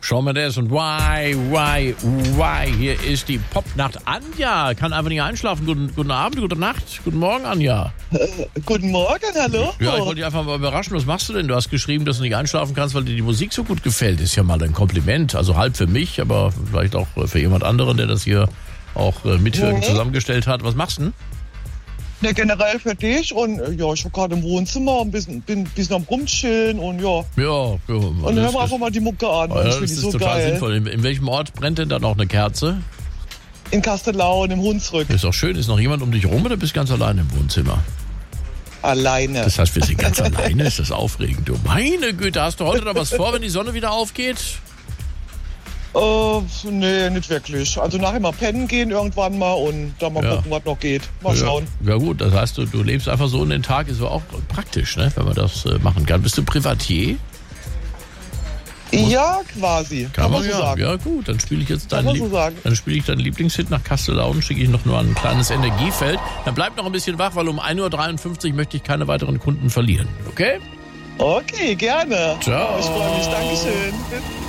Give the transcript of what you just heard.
Shawn Mendes und why. Hier ist die Popnacht. Anja kann einfach nicht einschlafen. Guten Abend, gute Nacht, guten Morgen, Anja. Guten Morgen, hallo. Ja, ich wollte dich einfach mal überraschen. Was machst du denn? Du hast geschrieben, dass du nicht einschlafen kannst, weil dir die Musik so gut gefällt. Ist ja mal ein Kompliment. Also halb für mich, aber vielleicht auch für jemand anderen, der das hier auch mitwirkend zusammengestellt hat. Was machst du denn? Ne, generell für dich und ja, ich war gerade im Wohnzimmer, bin ein bisschen am Rumchillen und ja. Ja. Und hören wir einfach mal die Mucke an. Ja, das das ist ist so total geil. sinnvoll. In welchem Ort brennt denn da noch eine Kerze? In Kastellaun, im Hunsrück. Ist doch schön. Ist noch jemand um dich rum oder bist du ganz allein im Wohnzimmer? Alleine. Das heißt, wir sind ganz alleine. Ist das aufregend, du? Meine Güte, hast du heute noch was vor, wenn die Sonne wieder aufgeht? Nee, nicht wirklich. Also nachher mal pennen gehen irgendwann mal und dann mal gucken, was noch geht. Mal schauen. Ja gut, das heißt, du lebst einfach so in den Tag. Ist auch praktisch, ne, wenn man das machen kann. Bist du Privatier? Ja, quasi. Kann man so sagen. Ja gut, dann spiele ich jetzt deinen deinen Lieblingshit nach Kastellaun, schicke ich noch nur ein kleines Energiefeld. Dann bleib noch ein bisschen wach, weil um 1.53 Uhr möchte ich keine weiteren Kunden verlieren. Okay? Okay, gerne. Ciao. Ich freue mich. Dankeschön.